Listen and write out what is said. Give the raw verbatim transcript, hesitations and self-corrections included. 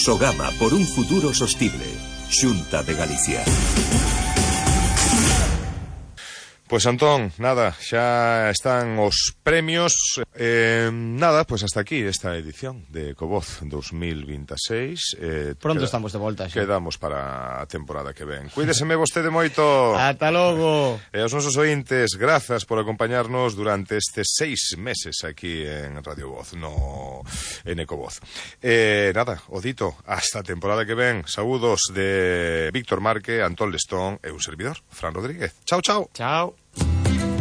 Sogama por un futuro sostible. Xunta de Galicia. Pois Antón, nada, xa están os premios. eh, Nada, pois hasta aquí esta edición de Ecovoz dos mil veintiséis. eh, Pronto queda, estamos de volta xa. Quedamos para a temporada que ven. Cuídeseme vostede moito. Ata logo. E aos nosos ointes, grazas por acompañarnos durante estes seis meses aquí en Radio Voz, no en Ecovoz. eh, Nada, o dito, hasta a temporada que ven. Saúdos de Víctor Marque, Antón Lestón e un servidor, Fran Rodríguez. Chao, chao. Chao.